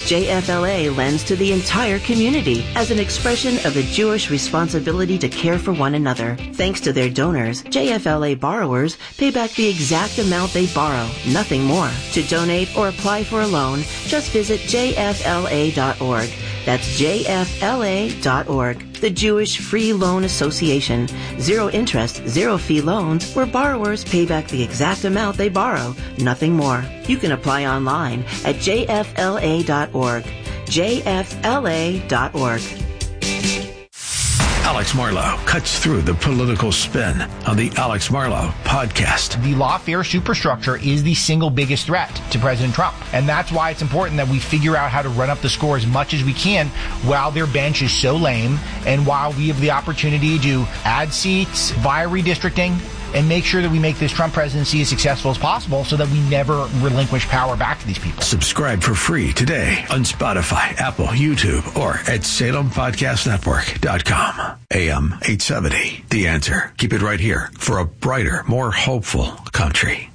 JFLA lends to the entire community as an expression of the Jewish responsibility to care for one another. Thanks to their donors, JFLA borrowers pay back the exact amount they borrow, nothing more. To donate or apply for a loan, just visit jfla.org. That's jfla.org. The Jewish Free Loan Association. Zero interest, zero fee loans where borrowers pay back the exact amount they borrow, nothing more. You can apply online at jfla.org. jfla.org. Alex Marlow cuts through the political spin on the Alex Marlow podcast. The lawfare superstructure is the single biggest threat to President Trump. And that's why it's important that we figure out how to run up the score as much as we can while their bench is so lame and while we have the opportunity to add seats via redistricting and make sure that we make this Trump presidency as successful as possible so that we never relinquish power back to these people. Subscribe for free today on Spotify, Apple, YouTube, or at SalemPodcastNetwork.com. AM 870. The Answer. Keep it right here for a brighter, more hopeful country.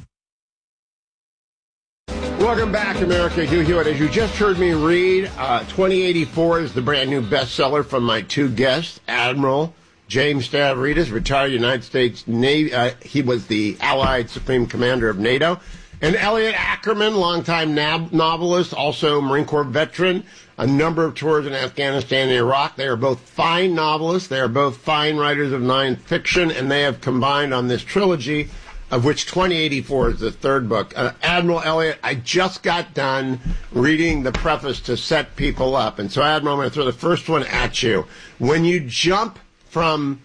Welcome back, America. Hugh Hewitt. As you just heard me read, 2084 is the brand new bestseller from my two guests, Admiral James Stavridis, retired United States Navy. He was the Allied Supreme Commander of NATO. And Elliot Ackerman, longtime novelist, also Marine Corps veteran, a number of tours in Afghanistan and Iraq. They are both fine novelists. They are both fine writers of nonfiction, and they have combined on this trilogy, of which 2084 is the third book. Admiral Elliot, I just got done reading the preface to set people up. And so, Admiral, I'm going to throw the first one at you. When you jump from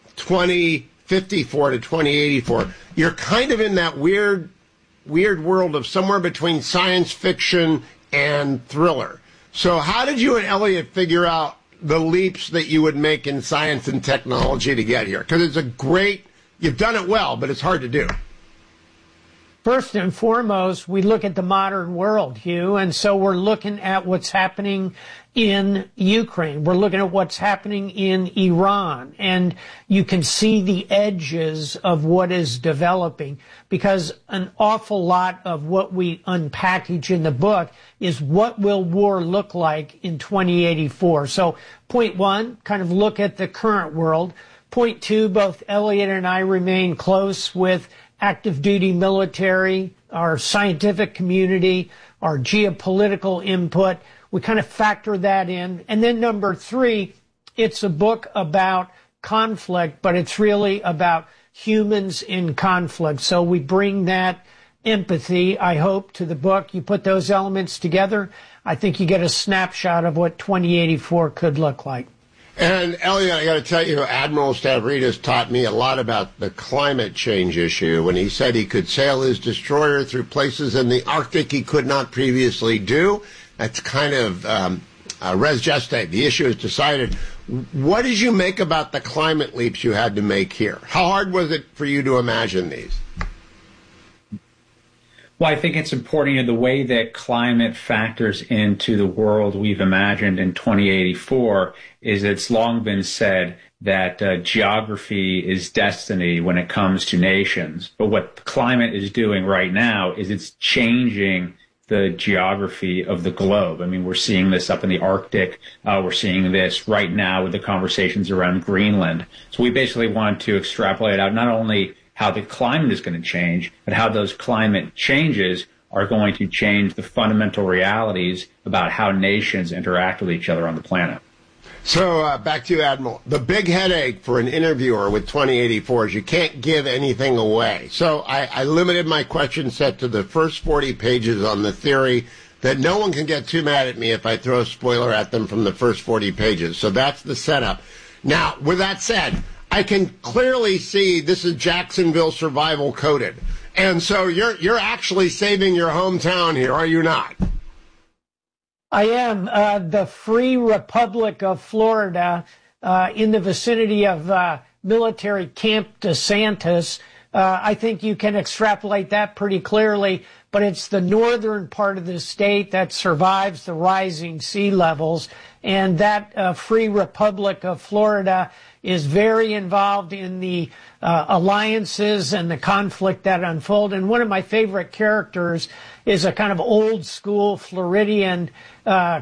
2054 to 2084, you're kind of in that weird world of somewhere between science fiction and thriller. So how did you and Elliot figure out the leaps that you would make in science and technology to get here? Because it's you've done it well, but it's hard to do. First and foremost, we look at the modern world, Hugh, and so we're looking at what's happening in Ukraine. We're looking at what's happening in Iran, and you can see the edges of what is developing, because an awful lot of what we unpackage in the book is what will war look like in 2084. So point one, kind of look at the current world. Point two, both Elliot and I remain close with active duty military, our scientific community, our geopolitical input. We kind of factor that in. And then number three, it's a book about conflict, but it's really about humans in conflict. So we bring that empathy, I hope, to the book. You put those elements together, I think you get a snapshot of what 2084 could look like. And, Elliot, I got to tell you, Admiral Stavridis taught me a lot about the climate change issue when he said he could sail his destroyer through places in the Arctic he could not previously do. That's kind of res geste. The issue is decided. What did you make about the climate leaps you had to make here? How hard was it for you to imagine these? Well, I think it's important, the way that climate factors into the world we've imagined in 2084 is it's long been said that geography is destiny when it comes to nations. But what climate is doing right now is it's changing the geography of the globe. I mean, we're seeing this up in the Arctic. We're seeing this right now with the conversations around Greenland. So we basically want to extrapolate out not only how the climate is going to change, but how those climate changes are going to change the fundamental realities about how nations interact with each other on the planet. So back to you, Admiral. The big headache for an interviewer with 2084 is you can't give anything away. So I limited my question set to the first 40 pages on the theory that no one can get too mad at me if I throw a spoiler at them from the first 40 pages. So that's the setup. Now, with that said, I can clearly see this is Jacksonville survival coded. And so you're actually saving your hometown here, are you not? I am. The Free Republic of Florida, in the vicinity of military Camp DeSantis. I think you can extrapolate that pretty clearly, but it's the northern part of the state that survives the rising sea levels. And that Free Republic of Florida is very involved in the alliances and the conflict that unfold. And one of my favorite characters is a kind of old school Floridian